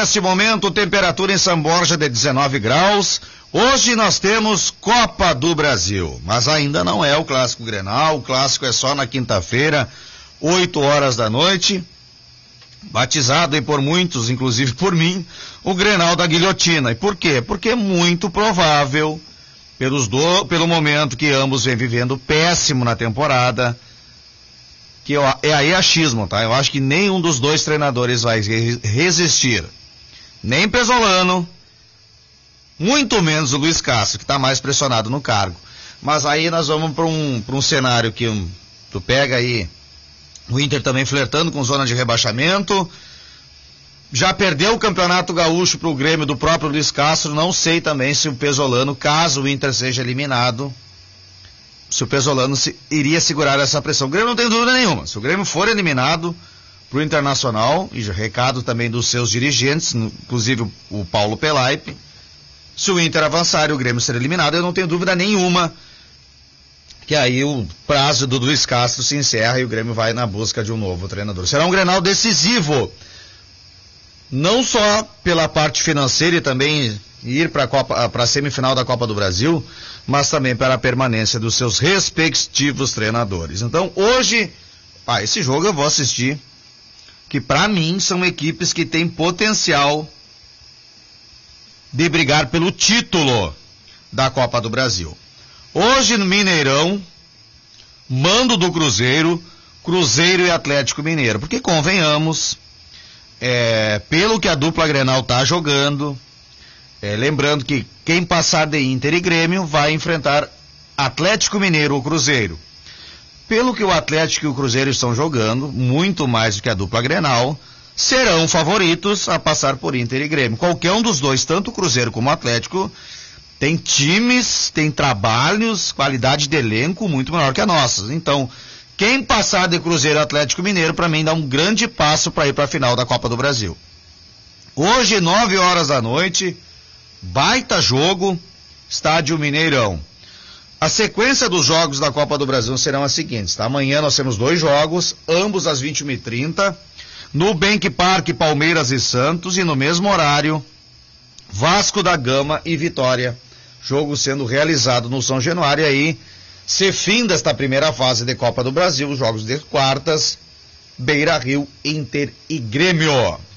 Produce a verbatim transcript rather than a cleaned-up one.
Neste momento, temperatura em São Borja de dezenove graus. Hoje nós temos Copa do Brasil, mas ainda não é o Clássico Grenal. O Clássico é só na quinta-feira, oito horas da noite. Batizado aí por muitos, inclusive por mim, o Grenal da Guilhotina. E por quê? Porque é muito provável, pelos do, pelo momento que ambos vêm vivendo péssimo na temporada, que eu, é aí achismo, tá? Eu acho que nenhum dos dois treinadores vai resistir. Nem Pesolano, muito menos o Luiz Castro, que está mais pressionado no cargo. Mas aí nós vamos para um, para um cenário que um, tu pega aí o Inter também flertando com zona de rebaixamento. Já perdeu o Campeonato Gaúcho para o Grêmio do próprio Luiz Castro. Não sei também se o Pesolano, caso o Inter seja eliminado, se o Pesolano se, iria segurar essa pressão. O Grêmio não tem dúvida nenhuma. Se o Grêmio for eliminado para o Internacional, e recado também dos seus dirigentes, inclusive o, o Paulo Pelaipe, se o Inter avançar e o Grêmio ser eliminado, eu não tenho dúvida nenhuma que aí o prazo do Luiz Castro se encerra e o Grêmio vai na busca de um novo treinador. Será um Grenal decisivo, não só pela parte financeira e também ir para a semifinal da Copa do Brasil, mas também para a permanência dos seus respectivos treinadores. Então, hoje, ah, esse jogo eu vou assistir, que para mim são equipes que têm potencial de brigar pelo título da Copa do Brasil. Hoje no Mineirão, mando do Cruzeiro, Cruzeiro e Atlético Mineiro, porque convenhamos, é, pelo que a dupla Grenal tá jogando, é, lembrando que quem passar de Inter e Grêmio vai enfrentar Atlético Mineiro ou Cruzeiro. Pelo que o Atlético e o Cruzeiro estão jogando, muito mais do que a dupla Grenal, serão favoritos a passar por Inter e Grêmio. Qualquer um dos dois, tanto o Cruzeiro como o Atlético, tem times, tem trabalhos, qualidade de elenco muito maior que a nossa. Então, quem passar de Cruzeiro e Atlético Mineiro, para mim, dá um grande passo para ir para a final da Copa do Brasil. Hoje, nove horas da noite, baita jogo, estádio Mineirão. A sequência dos jogos da Copa do Brasil serão as seguintes, tá? Amanhã nós temos dois jogos, ambos às vinte e uma e trinta, no Bank Park, Palmeiras e Santos, e no mesmo horário, Vasco da Gama e Vitória. Jogo sendo realizado no São Januário, e aí se finda esta primeira fase de Copa do Brasil, os jogos de quartas, Beira-Rio, Inter e Grêmio.